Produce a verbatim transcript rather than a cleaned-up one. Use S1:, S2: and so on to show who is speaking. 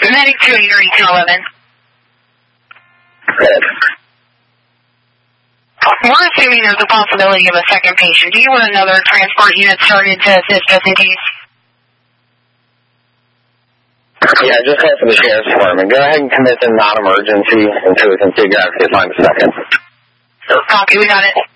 S1: Medic two eight two eleven.
S2: Good.
S1: We're assuming there's a possibility of a second patient. Do you want another transport unit started to assist just in case?
S2: Yeah, just call for the sheriff's department. Go ahead and commit to non-emergency until we can figure out if they find a second.
S1: Copy, we got it.